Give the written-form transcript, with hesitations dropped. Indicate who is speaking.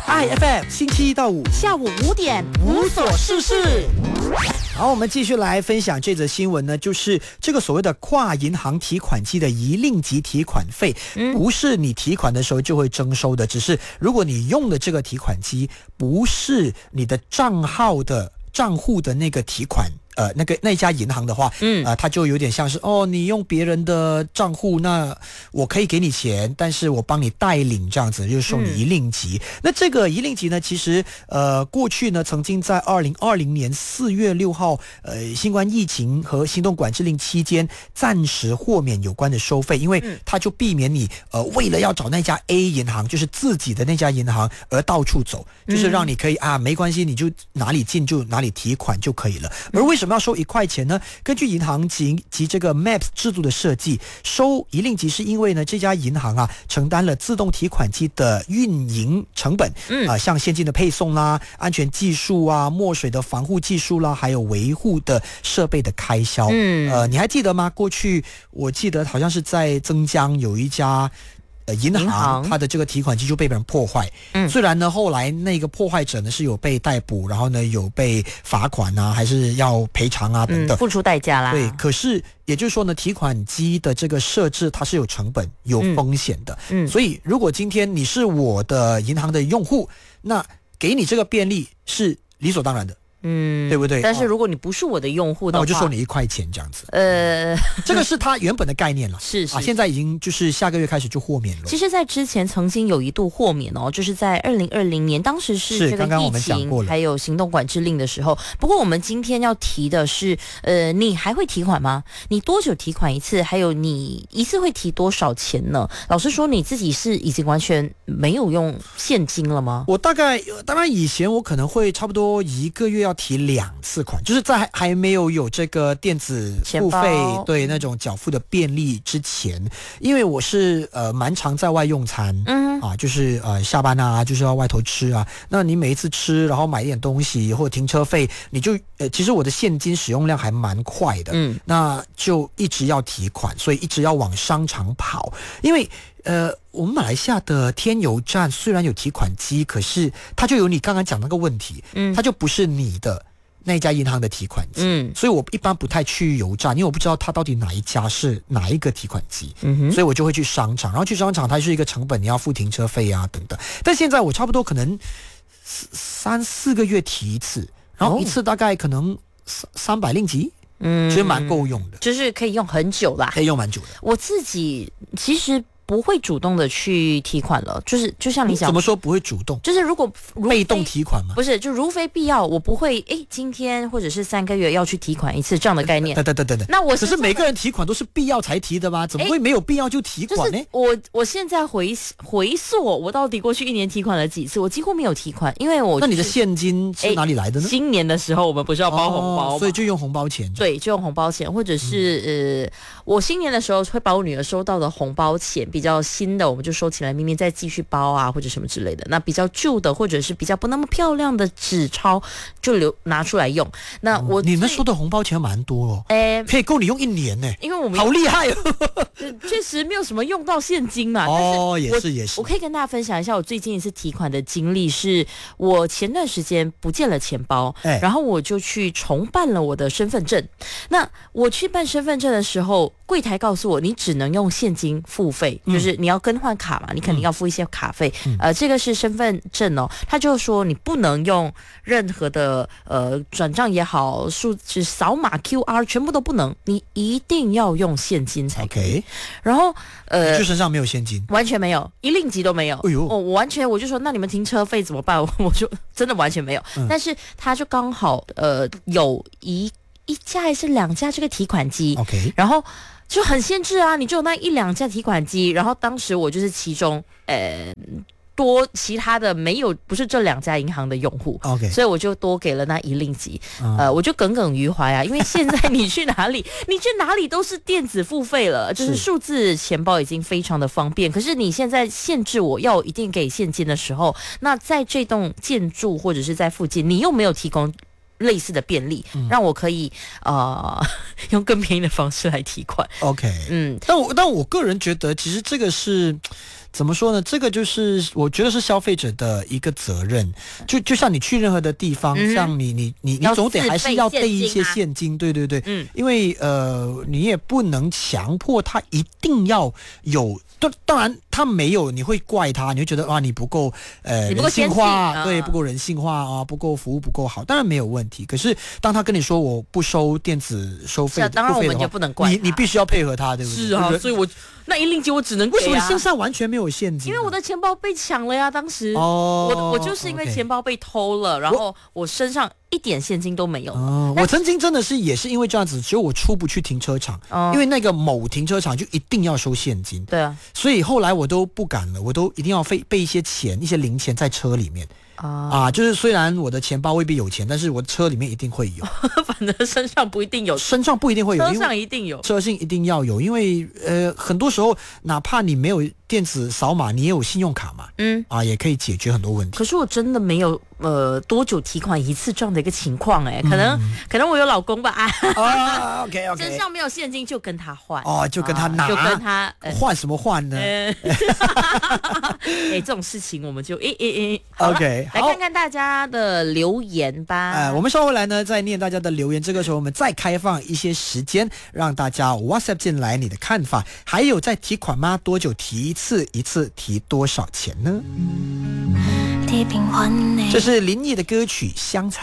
Speaker 1: IFM 星期一到五
Speaker 2: 下午5点
Speaker 1: 无所事事。好，我们继续来分享这则新闻呢，就是这个所谓的跨银行提款机的一令吉提款费，不是你提款的时候就会征收的，只是如果你用的这个提款机不是你的账户的那个提款。那家银行的话，它就有点像是你用别人的账户，那我可以给你钱，但是我帮你代领这样子，就收你一令吉。那这个一令吉呢，其实过去呢曾经在2020年4月6号，新冠疫情和行动管制令期间暂时豁免有关的收费，因为它就避免你为了要找那家 A 银行，就是自己的那家银行而到处走，就是让你可以没关系，你就哪里进就哪里提款就可以了。而为什么要收1块钱呢？根据银行及这个 MAPS 制度的设计，收一令吉是因为呢这家银行承担了自动提款机的运营成本，像现金的配送啦、安全技术啊、墨水的防护技术啦，还有维护的设备的开销。你还记得吗？过去我记得好像是在增江有一家银行它的这个提款机就被别人破坏，虽然呢后来那个破坏者呢是有被逮捕，然后呢有被罚款啊，还是要赔偿啊等等，
Speaker 2: 付出代价啦。
Speaker 1: 对，可是也就是说呢，提款机的这个设置它是有成本、有风险的。所以如果今天你是我的银行的用户，那给你这个便利是理所当然的。对不对？
Speaker 2: 但是如果你不是我的用户的话，
Speaker 1: 那我就收你1块钱这样子。这个是它原本的概念了。
Speaker 2: 是
Speaker 1: 现在已经就是下个月开始就豁免了。
Speaker 2: 其实在之前曾经有一度豁免就是在2020年，当时是这个疫情还有行动管制令的时候。不过我们今天要提的是你还会提款吗？你多久提款一次？还有你一次会提多少钱呢？老实说，你自己是已经完全没有用现金了吗？
Speaker 1: 我当然以前我可能会差不多1个月要提2次款，就是在还没有这个电子付费对那种缴付的便利之前，因为我是蛮常在外用餐，就是下班啊，就是要外头吃啊。那你每一次吃，然后买一点东西或者停车费，你就其实我的现金使用量还蛮快的，那就一直要提款，所以一直要往商场跑，因为我们马来西亚的天油站虽然有提款机，可是它就有你刚刚讲那个问题，它就不是你的那家银行的提款机，所以我一般不太去油站，因为我不知道它到底哪一家是哪一个提款机，所以我就会去商场，然后去商场它是一个成本，你要付停车费啊等等。但现在我差不多可能3-4个月提一次，然后一次大概可能300令吉。其实蛮够用的，
Speaker 2: 就是可以用很久啦，
Speaker 1: 可以用蛮久的。
Speaker 2: 我自己其实不会主动的去提款了，就像你讲，
Speaker 1: 怎么说不会主动？
Speaker 2: 就是如果
Speaker 1: 被动提款吗？
Speaker 2: 不是，就如非必要，我不会今天或者是3个月要去提款一次这样的概念。
Speaker 1: 等，那可是每个人提款都是必要才提的吗？怎么会没有必要就提款呢？
Speaker 2: 我现在回溯，我到底过去1年提款了几次？我几乎没有提款，因为
Speaker 1: 那你的现金是哪里来的呢？
Speaker 2: 新年的时候我们不是要包红包吗？
Speaker 1: 所以就用红包钱。
Speaker 2: 对，就用红包钱，或者是我新年的时候会把我女儿收到的红包钱。比较新的我们就收起来，明年再继续包啊，或者什么之类的。那比较旧的或者是比较不那么漂亮的纸钞就拿出来用。那
Speaker 1: 你们收的红包钱蛮多哦，可以够你用1年呢。
Speaker 2: 因为我们
Speaker 1: 好厉害哦，
Speaker 2: 确实没有什么用到现金嘛。
Speaker 1: 也是。
Speaker 2: 我可以跟大家分享一下我最近一次提款的经历，是我前段时间不见了钱包，然后我就去重办了我的身份证。那我去办身份证的时候，柜台告诉我你只能用现金付费，就是你要更换卡嘛，你肯定要付一些卡费。这个是身份证他就说你不能用任何的转账也好，扫码 QR 全部都不能，你一定要用现金才可以。然后
Speaker 1: 就身上没有现金，
Speaker 2: 完全没有，1令吉都没有。我完全我就说那你们停车费怎么办？我就真的完全没有。但是他就刚好有一家还是2家这个提款机，然后就很限制啊，你就有那1-2家提款机，然后当时我就是其中其他的没有，不是这2家银行的用户，所以我就多给了那1令吉。我就耿耿于怀啊，因为现在你去哪里都是电子付费了，就是数字钱包已经非常的方便。可是你现在限制我要一定给现金的时候，那在这栋建筑或者是在附近，你又没有提供类似的便利，让我可以用更便宜的方式来提款。
Speaker 1: 但我个人觉得，其实这个是怎么说呢？这个就是我觉得是消费者的一个责任。就像你去任何的地方，像你总得还是要备一些现金，对对对，因为你也不能强迫他一定要有。当然他没有，你会怪他，你会觉得你不够人性化，对，不够人性化啊，不够服务不够好，当然没有问题。可是当他跟你说我不收电子收费，
Speaker 2: 当然我们就不能怪
Speaker 1: 你必须要配合他，对不对？
Speaker 2: 是啊，所以那109我只能给啊。
Speaker 1: 为什么你身上完全没有现金？
Speaker 2: 因为我的钱包被抢了呀，当时我就是因为钱包被偷了，然后我身上一点现金都没有。
Speaker 1: 我曾经真的也是因为这样子，只有我出不去停车场，因为那个某停车场就一定要收现金。
Speaker 2: 对啊，
Speaker 1: 所以后来我都不敢了，我都一定要备一些钱，一些零钱在车里面。就是虽然我的钱包未必有钱，但是我的车里面一定会有。
Speaker 2: 反正身上不一定有，
Speaker 1: 身上不一定会有，
Speaker 2: 车上一定有，
Speaker 1: 车上一定要有，因为很多时候哪怕你没有电子扫码，你也有信用卡嘛，也可以解决很多问题。
Speaker 2: 可是我真的没有多久提款一次这样的一个情况可能我有老公吧
Speaker 1: OK
Speaker 2: 身上没有现金就跟他换
Speaker 1: 就跟他拿，
Speaker 2: 就跟他
Speaker 1: 换什么换呢？
Speaker 2: 这种事情我们就
Speaker 1: OK。
Speaker 2: 来看看大家的留言吧。
Speaker 1: 我们稍后来呢，再念大家的留言。这个时候我们再开放一些时间，让大家 WhatsApp 进来你的看法。还有在提款吗？多久提一次？一次提多少钱呢？这是林忆的歌曲《香菜》。